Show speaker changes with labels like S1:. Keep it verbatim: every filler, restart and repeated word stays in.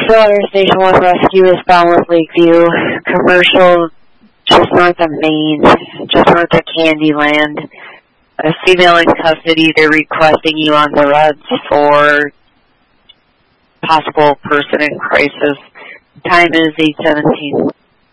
S1: Central Interstation one Rescue is bound with Lakeview. Commercial, just north of Maine, just north of Candyland. A female in custody, they're requesting you on the roads for possible person in crisis. Time is eight seventeen.